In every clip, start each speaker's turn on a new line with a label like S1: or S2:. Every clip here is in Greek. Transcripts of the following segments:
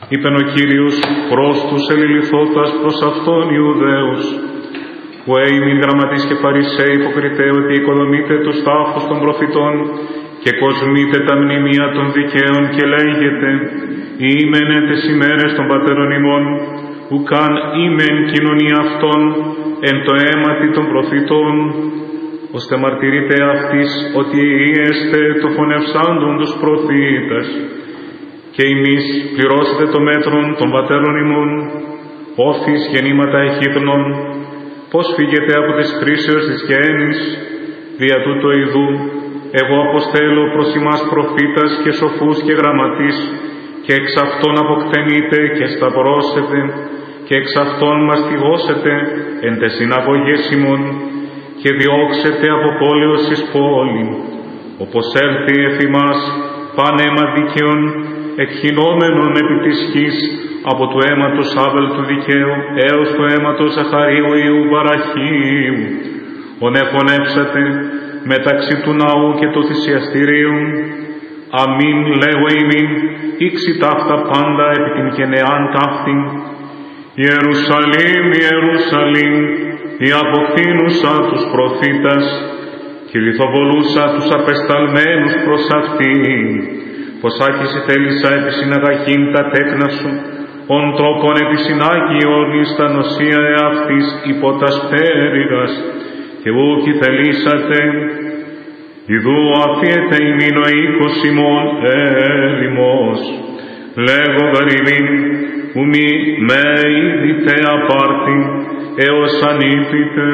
S1: Είπεν ο Κύριος προς τους ελιληθώτας προς αυτόν Ιουδαίους, που έημιν γραμματείς και Φαρισαίοι υποκριτέ, ότι οικοδομείτε τους τάφους των προφητών και κοσμείτε τα μνημεία των δικαίων και λέγετε, «Ήμενε τες ημέρες των πατέρων ημών, ουκάν ήμεν κοινωνία αυτών εν το αίματι των προφητών, ώστε μαρτυρείτε αυτής ότι είστε το φωνευσάντων τους προφήτας, και εμείς πληρώσετε το μέτρον των πατέρων ημών, όφης γεννήματα εχίδνων, πώς φύγετε από τις κρίσεως της γέννης, δια τούτο ειδού, εγώ αποστέλω προς ημάς προφήτας και σοφούς και γραμματείς, και εξ αυτών αποκτενείτε και σταυρώσετε, και εξ αυτών μαστιγώσετε εν τες συναγωγές ημών, και διώξετε από πόλεως εις πόλη, όπως έλθει εφ' ημάς παν αίμα δίκαιον, εκχυνόμενον επί της γης, από του αίματος Άβελ του δικαίου έως του αίματος Ζαχαρίου Ιού Βαραχίου, ον εφωνεύσατε μεταξύ του ναού και του θυσιαστηρίου. Αμήν λέγω ημίν, ήξι ταύτα πάντα επί την γενεάν ταύτην. Ιερουσαλήμ, Ιερουσαλήμ, η αποκτήνουσα τους προφήτας, και λιθοβολούσα τους απεσταλμένους προς αυτήν, πως άκηση θέλησα επί συναγαγήν τα τέκνα σου, ον τρόπον επί συνάγιον εις τα νοσία εαυτής υπό τας πέρυγας, και ούκη θελήσατε, ιδού αφιέται ημίν ο οίκος ημών έρημος, λέγω γαριμήν, ου μη με είδητε απάρτη, έως ανήπητε.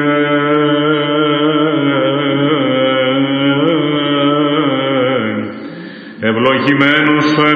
S1: Ευλογημένος